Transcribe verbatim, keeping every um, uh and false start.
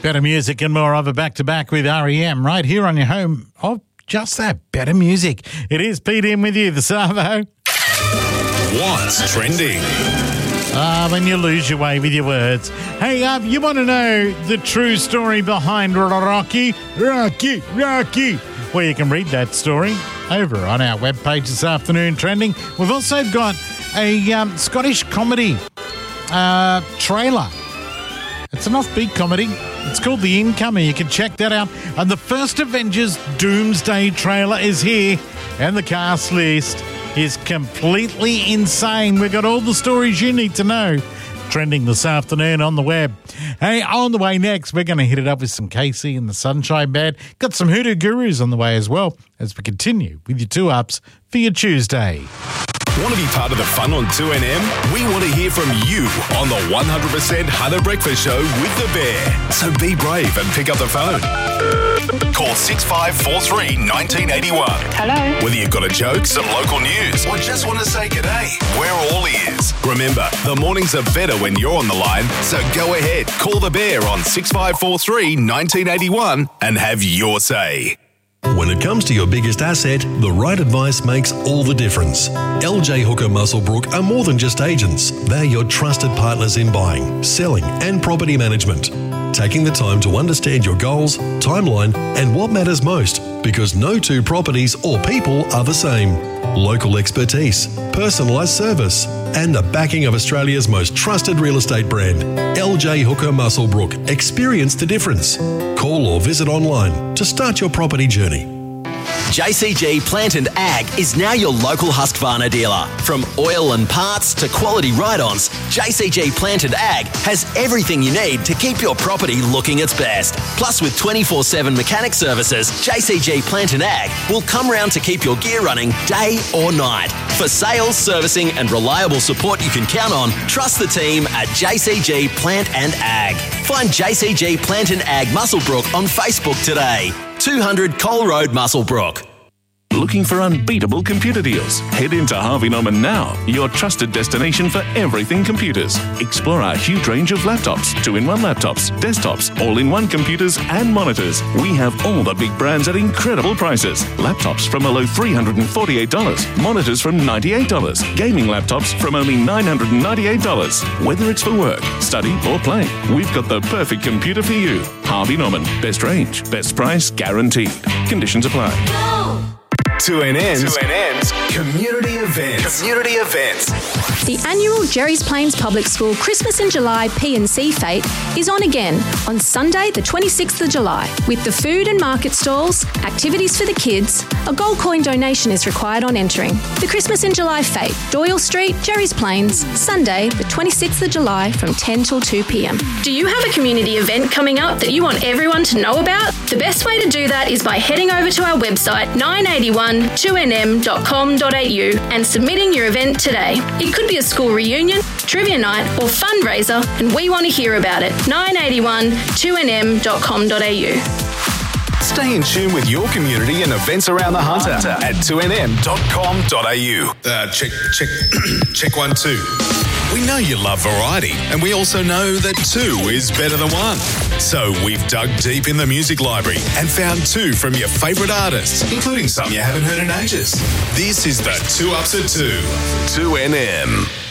Better music and more of it back-to-back with R E M right here on your home of just that, better music. It is Pete in with you, the Savo. What's trending? Ah, uh, when you lose your way with your words. Hey, uh, you want to know the true story behind Rocky? Rocky, Rocky. Well, you can read that story over on our webpage this afternoon, trending. We've also got a um, Scottish comedy uh, trailer. It's an offbeat comedy. It's called The Incomer. You can check that out. And the first Avengers Doomsday trailer is here. And the cast list is completely insane. We've got all the stories you need to know trending this afternoon on the web. Hey, on the way next, we're going to hit it up with some Casey and the Sunshine Band. Got some Hoodoo Gurus on the way as well as we continue with your two ups for your Tuesday. Want to be part of the fun on two N M? We want to hear from you on the one hundred percent Hunter Breakfast Show with the Bear. So be brave and pick up the phone. Call six five four three, one nine eight one. Hello. Whether you've got a joke, some local news, or just want to say g'day, we're all ears. Remember, the mornings are better when you're on the line, so go ahead, call the Bear on six five four three, one nine eight one and have your say. When it comes to your biggest asset, the right advice makes all the difference. L J Hooker Muswellbrook are more than just agents. They're your trusted partners in buying, selling and property management. Taking the time to understand your goals, timeline and what matters most, because no two properties or people are the same. Local expertise, personalised service and the backing of Australia's most trusted real estate brand. L J Hooker Muswellbrook. Experience the difference. Call or visit online to start your property journey. J C G Plant and Ag is now your local Husqvarna dealer. From oil and parts to quality ride-ons, J C G Plant and Ag has everything you need to keep your property looking its best. Plus, with twenty-four seven mechanic services, J C G Plant and Ag will come round to keep your gear running day or night. For sales, servicing and reliable support you can count on, trust the team at J C G Plant and Ag. Find J C G Plant and Ag Muswellbrook on Facebook today. two hundred Cole Road, Muswellbrook. Looking for unbeatable computer deals? Head into Harvey Norman now, your trusted destination for everything computers. Explore our huge range of laptops, two-in-one laptops, desktops, all-in-one computers and monitors. We have all the big brands at incredible prices. Laptops from a low three hundred forty-eight dollars, monitors from ninety-eight dollars, gaming laptops from only nine hundred ninety-eight dollars. Whether it's for work, study or play, we've got the perfect computer for you. Harvey Norman, best range, best price, guaranteed. Conditions apply. two N N's, two N N's community events. Community events. The annual Jerry's Plains Public School Christmas in July P and C Fete is on again on Sunday the twenty-sixth of July. With the food and market stalls, activities for the kids, a gold coin donation is required on entering. The Christmas in July Fete, Doyle Street, Jerry's Plains, Sunday the twenty-sixth of July from ten till two p.m. Do you have a community event coming up that you want everyone to know about? The best way to do that is by heading over to our website nine eighty-one two N M dot com dot a u and submitting your event today. It could be a school reunion, trivia night or fundraiser, and we want to hear about it. nine eighty-one two N M dot com dot a u. Stay in tune with your community and events around the Hunter at two N M dot com dot a u. Uh, check, check, check one, two. We know you love variety, and we also know that two is better than one. So we've dug deep in the music library and found two from your favourite artists, including some you haven't heard in ages. This is the Two Ups at Two. two N M.